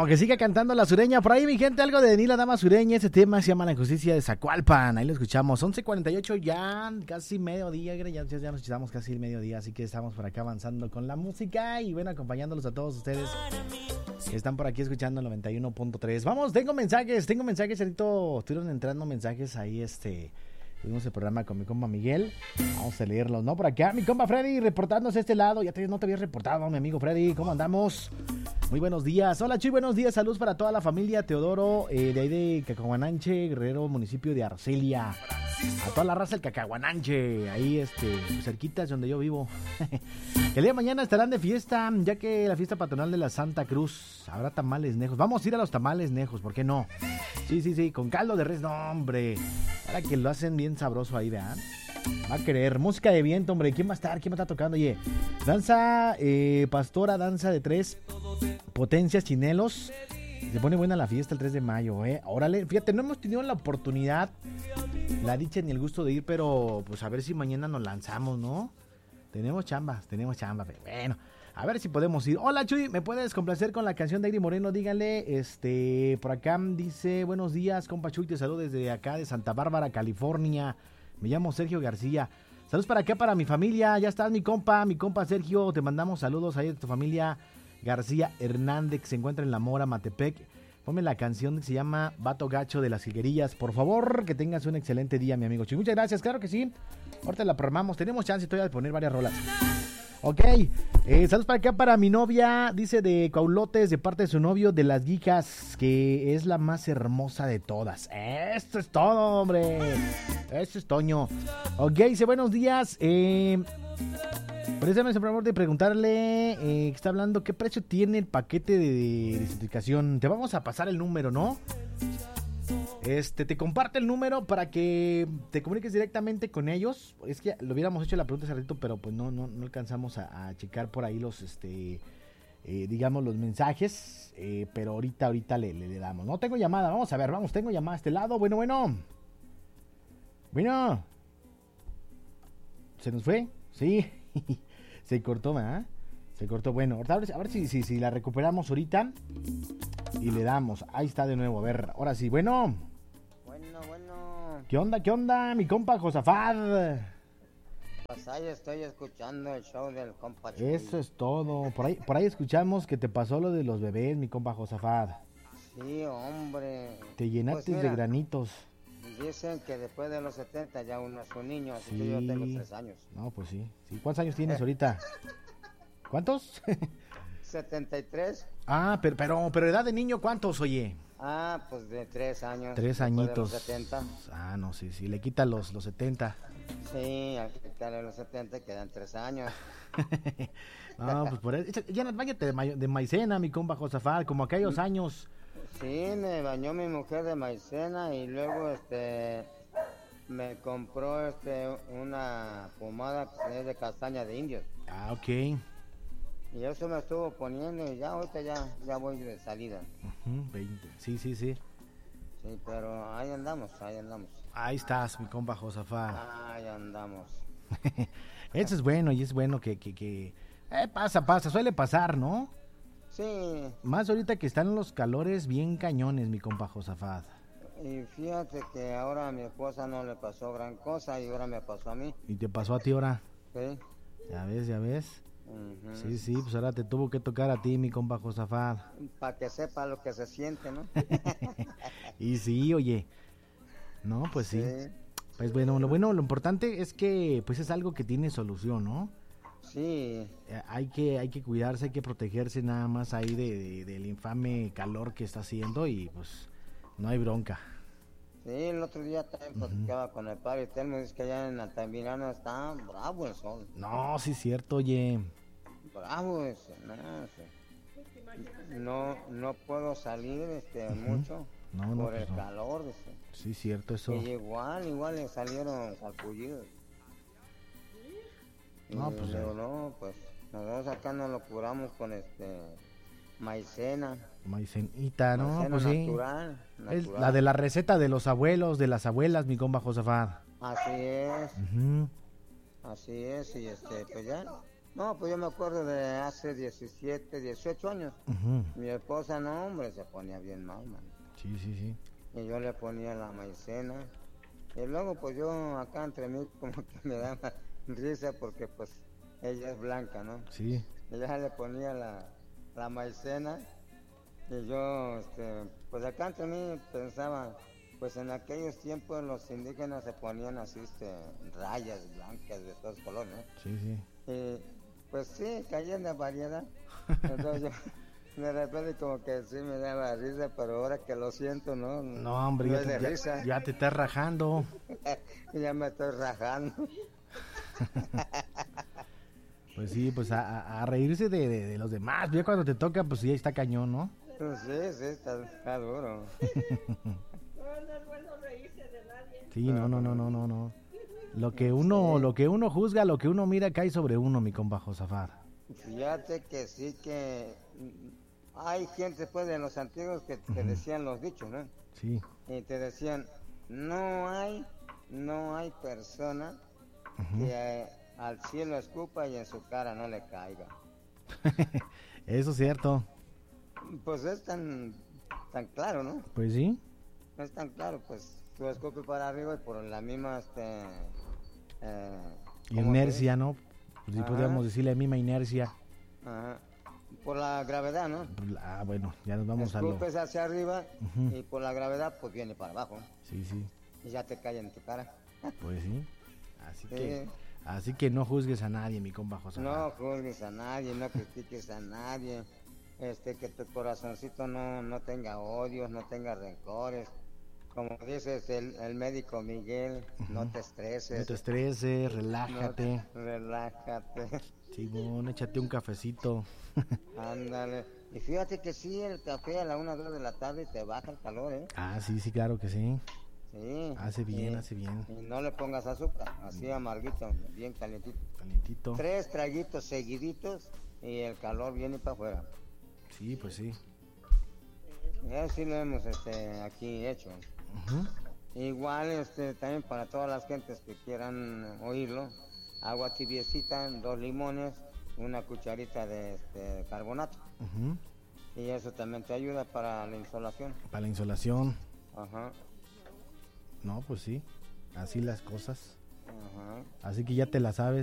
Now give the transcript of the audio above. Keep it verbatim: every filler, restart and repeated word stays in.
No, que siga cantando la sureña. Por ahí, mi gente, algo de Ni la Dama Sureña. Ese tema se llama La Injusticia de Zacualpan. Ahí lo escuchamos. once cuarenta y ocho, ya casi mediodía. Ya, ya, ya nos echamos casi el mediodía. Así que estamos por acá avanzando con la música. Y bueno, acompañándolos a todos ustedes que están por aquí escuchando el noventa y uno punto tres. Vamos, tengo mensajes. Tengo mensajes. Ahorita estuvieron entrando mensajes ahí, este... Tuvimos el programa con mi compa Miguel. Vamos a leerlos, ¿no? Por acá, mi compa Freddy, reportándose a este lado. Ya te, no te habías reportado, mi amigo Freddy. ¿Cómo andamos? Muy buenos días. Hola, Chuy, buenos días. Saludos para toda la familia Teodoro, eh, de ahí de Cacahuananche, Guerrero, municipio de Arcelia. A toda la raza del Cacahuananche. Ahí, este, cerquita es donde yo vivo. El día de mañana estarán de fiesta, ya que la fiesta patronal de la Santa Cruz. Habrá tamales nejos. Vamos a ir a los tamales nejos, ¿por qué no? Sí, sí, sí, con caldo de res, no, hombre. Para que lo hacen bien sabroso ahí, ¿verdad? Va a querer. Música de viento, hombre. ¿Quién va a estar? ¿Quién va a estar tocando? Oye, danza eh, pastora, danza de tres potencias, chinelos. Se pone buena la fiesta el tres de mayo, ¿eh? Órale, fíjate, no hemos tenido la oportunidad, la dicha ni el gusto de ir, pero pues a ver si mañana nos lanzamos, ¿no? Tenemos chamba, tenemos chamba, pero bueno, a ver si podemos ir. Hola, Chuy, ¿me puedes complacer con la canción de Airi Moreno? Díganle, este, por acá dice, buenos días, compa Chuy, te saludo desde acá de Santa Bárbara, California. Me llamo Sergio García. Saludos para acá, para mi familia. Ya estás, mi compa, mi compa Sergio. Te mandamos saludos ahí de tu familia García Hernández, que se encuentra en La Mora, Matepec. Ponme la canción que se llama Vato Gacho de las Jilguerillas. Por favor, que tengas un excelente día, mi amigo Chuy. Muchas gracias, claro que sí. Ahorita la programamos. Tenemos chance todavía de poner varias rolas. Ok, eh, saludos para acá para mi novia, dice de Cuaulotes, de parte de su novio, de Las Guijas, que es la más hermosa de todas. Esto es todo, hombre. Esto es Toño. Ok, dice buenos días. Eh, precisamente por favor de preguntarle, eh, que está hablando, ¿qué precio tiene el paquete de desintoxicación? Te vamos a pasar el número, ¿no? Este, te comparte el número para que te comuniques directamente con ellos. Es que lo hubiéramos hecho la pregunta hace ratito, pero pues no, no, no alcanzamos a, a checar por ahí los, este, eh, digamos, los mensajes. Eh, pero ahorita, ahorita le, le, le damos. No tengo llamada, vamos a ver, vamos, tengo llamada a este lado. Bueno, bueno. Bueno. ¿Se nos fue? Sí. Se cortó, ¿verdad? Se cortó. Bueno, a ver, a ver si, si, si la recuperamos ahorita. Y le damos. Ahí está de nuevo. A ver, ahora sí. Bueno. Bueno, bueno. ¿Qué onda, qué onda, mi compa Josafat? Pues ahí estoy escuchando el show del compa Chuy. Eso es todo. Por ahí, por ahí escuchamos que te pasó lo de los bebés, mi compa Josafat. Sí, hombre. Te llenaste pues mira, de granitos. Dicen que después de los setenta ya uno es un niño, así sí. Que yo tengo tres años. No, pues sí. sí. ¿Cuántos años tienes ahorita? ¿Cuántos? setenta y tres. Ah, pero, pero, pero edad de niño, ¿cuántos, oye? Ah, pues de tres años. Tres añitos. De los setenta. Ah, no, sí, sí, le quita los, los setenta. Sí, al quitarle los setenta quedan tres años. No, pues por eso. Ya váyate de, ma de maicena, mi compa Josafat, como aquellos años. Sí, me bañó mi mujer de maicena y luego, este, me compró, este, una pomada que es de castaña de indios. Ah, ok. Y eso me estuvo poniendo y ya ahorita ya, ya voy de salida. Uh-huh, veinte. Sí, sí, sí. Sí, pero ahí andamos, ahí andamos. Ahí estás, mi compa Josafat. Ahí andamos. Eso es bueno y es bueno que, que, que... Eh, pasa, pasa, suele pasar, ¿no? Sí. Más ahorita que están los calores bien cañones, mi compa Josafat. Y fíjate que ahora a mi esposa no le pasó gran cosa y ahora me pasó a mí. ¿Y te pasó a ti ahora? Sí. Ya ves, ya ves. Uh-huh. Sí, sí, pues ahora te tuvo que tocar a ti, mi compa Josafat. Para que sepa lo que se siente, ¿no? Y sí, oye. No, pues sí. sí. Pues bueno, lo bueno, lo importante es que pues es algo que tiene solución, ¿no? Sí. Eh, hay que hay que cuidarse, hay que protegerse nada más ahí de, de, del infame calor que está haciendo y pues no hay bronca. Sí, el otro día también platicaba uh-huh. con el padre Telmo, dice que allá en Altamirano está bravo el sol. No, sí es cierto, oye. Bravo ese, no, ese. no, no puedo salir este uh-huh. mucho no, no, por pues el no. calor. Dice. Sí, cierto eso. Y igual, igual le salieron salpullidos. No, pues pero no, pues nosotros acá nos lo curamos con este maicena. Maicenita, ¿no? Maicena pues sí. Natural, natural. Es la de la receta de los abuelos, de las abuelas, mi compa Josafat. Así es. Uh-huh. Así es, y este, pues ya, No, pues yo me acuerdo de hace diecisiete, dieciocho años. Ujú. Mi esposa, no, hombre, se ponía bien mal, man. Sí, sí, sí. Y yo le ponía la maicena. Y luego, pues yo acá entre mí como que me daba risa porque pues ella es blanca, ¿no? Sí. Y ya le ponía la, la maicena. Y yo, este, pues acá entre mí pensaba, pues en aquellos tiempos los indígenas se ponían así, este, rayas blancas de todos colores, ¿no? Sí, sí. Y pues sí, caía en la variedad. Entonces yo, de repente como que sí me daba risa, pero ahora que lo siento, no, No, hombre, no ya es te, de ya- risa. ya te estás rajando. Ya me estoy rajando. Pues sí, pues a, a- a reírse de, de- de los demás. Ya cuando te toca, pues sí, ahí está cañón, ¿no? Pues sí, sí, está, está duro. No, no es bueno reírse de nadie. Sí, no, no, no, no, no, no. Lo que uno, Sí. lo que uno juzga, lo que uno mira, cae sobre uno, mi compa Josafat. Fíjate que sí que mm, hay gente pues de los antiguos que te Ujú. decían los dichos, ¿no? Sí. Y te decían, no hay, no hay persona Ujú. que eh, al cielo escupa y en su cara no le caiga. Eso es cierto. Pues es tan, tan claro, ¿no? Pues sí. Es tan claro, pues tú escupes para arriba y por la misma, este... eh, ¿cómo se Inercia, ¿no? Pues sí Ajá. podríamos decirle la misma inercia. dice? Ajá. Por la gravedad, ¿no? Ah, bueno, ya nos vamos a lo... Escupes hacia arriba Ujú. y por la gravedad pues viene para abajo Sí, sí, y ya te cae en tu cara. pues sí. Así Sí. que, así que no juzgues a nadie, mi compa Josafat. No juzgues a nadie, no critiques a nadie, este, que tu corazoncito no, no tenga odios, no tenga rencores. Como dices el, el médico Miguel, no te estreses, No te estreses, no- relájate. relájate, Simón, échate un cafecito. ándale. Y fíjate que sí, el café a la una o dos de la tarde te baja el calor, ¿eh? Ah, sí, sí, claro que sí. Sí. Hace bien, Y- hace bien. Y no le pongas azúcar, así amarguito, bien calientito. Calientito. Tres traguitos seguiditos y el calor viene para afuera. Sí, pues sí. Y así lo hemos este, aquí hecho. Ujú. Igual este, también para todas las gentes que quieran oírlo, agua tibiecita, dos limones, una cucharita de este, carbonato. Ujú. Y eso también te ayuda para la insolación. Para la insolación. Ajá, No, pues sí. Así las cosas. ajá. Así que ya te la sabes.